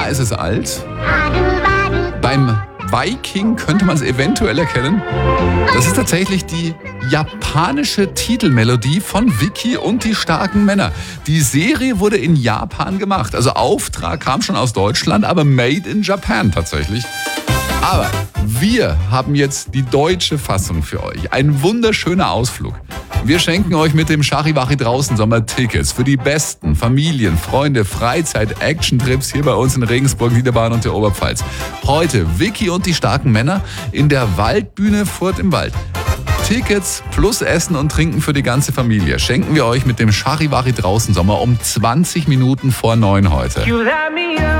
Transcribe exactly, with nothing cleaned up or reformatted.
Jahr ist es alt. Beim Viking könnte man es eventuell erkennen. Das ist tatsächlich die japanische Titelmelodie von Vicky und die starken Männer. Die Serie wurde in Japan gemacht. Also Auftrag kam schon aus Deutschland, aber made in Japan tatsächlich. Aber wir haben jetzt die deutsche Fassung für euch. Ein wunderschöner Ausflug. Wir schenken euch mit dem Charivari draußen Sommer Tickets für die besten Familien, Freunde, Freizeit, Action-Trips hier bei uns in Regensburg, Niederbayern und der Oberpfalz. Heute Vicky und die starken Männer in der Waldbühne Furt im Wald. Tickets plus Essen und Trinken für die ganze Familie schenken wir euch mit dem Charivari draußen Sommer um zwanzig Minuten vor neun heute.